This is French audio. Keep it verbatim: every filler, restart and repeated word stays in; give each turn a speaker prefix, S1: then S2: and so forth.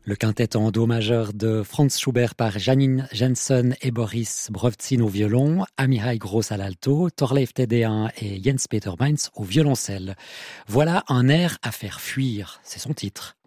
S1: Le quintet en do majeur de Franz Schubert par Janine Jensen et Boris Brovtsin au violon, Amihai Gross à l'alto, Thorleif Tedein et Jens Peter Mainz au violoncelle. Voilà un air à faire fuir, c'est son titre.